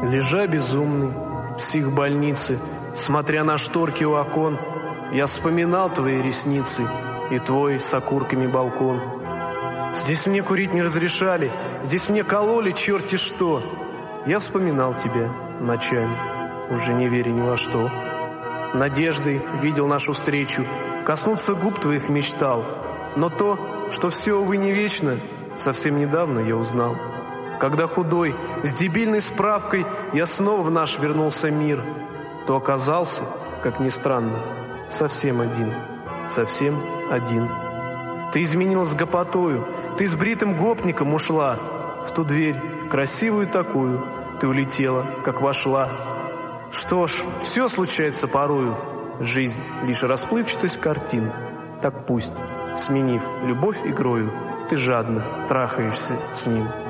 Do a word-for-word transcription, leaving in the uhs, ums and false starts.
Лежа безумный в психбольнице, смотря на шторки у окон, я вспоминал твои ресницы и твой с окурками балкон. Здесь мне курить не разрешали, здесь мне кололи черти что. Я вспоминал тебя ночами, уже не веря ни во что. Надеждой видел нашу встречу, коснуться губ твоих мечтал. Но то, что все, увы, не вечно, совсем недавно я узнал. Когда худой, с дебильной справкой я снова в наш вернулся мир, то оказался, как ни странно, совсем один, совсем один. Ты изменилась гопотою, ты с бритым гопником ушла. В ту дверь, красивую такую, ты улетела, как вошла. Что ж, все случается порою. Жизнь — лишь расплывчатость картин. Так пусть, сменив любовь игрою, ты жадно трахаешься с ним.